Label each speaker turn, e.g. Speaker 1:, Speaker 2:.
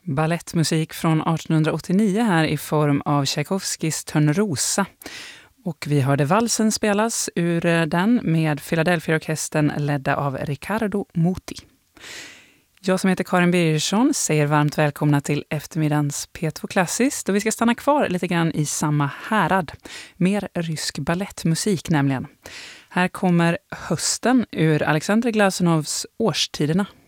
Speaker 1: Ballettmusik från 1889 här i form av Tchaikovskis Törnrosa. Och vi hörde valsen spelas ur den med Philadelphia-orkestern ledda av Riccardo Muti. Jag som heter Karin Birgersson säger varmt välkomna till eftermiddagens P2 Klassiskt. Och vi ska stanna kvar lite grann i samma härad. Mer rysk ballettmusik nämligen. Här kommer Hösten ur Alexander Glazunovs Årstiderna.